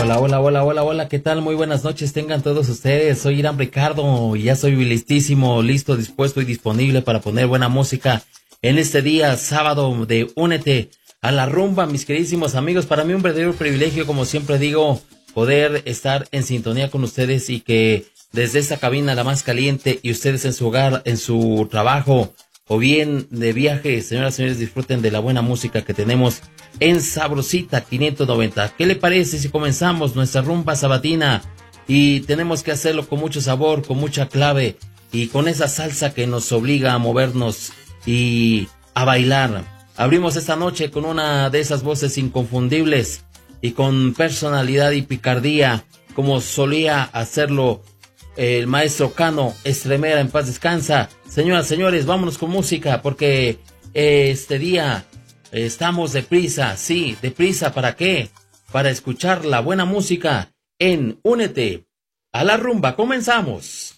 Hola, hola, hola, hola, hola, ¿qué tal? Muy buenas noches, tengan todos ustedes. Soy Irán Ricardo y ya soy listísimo, listo, dispuesto y disponible para poner buena música en este día sábado de Únete a la Rumba, mis queridísimos amigos. Para mí un verdadero privilegio, como siempre digo, poder estar en sintonía con ustedes y que desde esta cabina la más caliente y ustedes en su hogar, en su trabajo o bien de viaje, señoras y señores, disfruten de la buena música que tenemos en Sabrosita 590. ¿Qué le parece si comenzamos nuestra rumba sabatina? Y tenemos que hacerlo con mucho sabor, con mucha clave y con esa salsa que nos obliga a movernos y a bailar. Abrimos esta noche con una de esas voces inconfundibles y con personalidad y picardía, como solía hacerlo el maestro Cano Estremera, en paz descansa. Señoras, señores, vámonos con música, porque este día estamos deprisa. Sí, deprisa, ¿para qué? Para escuchar la buena música en Únete a la Rumba. Comenzamos.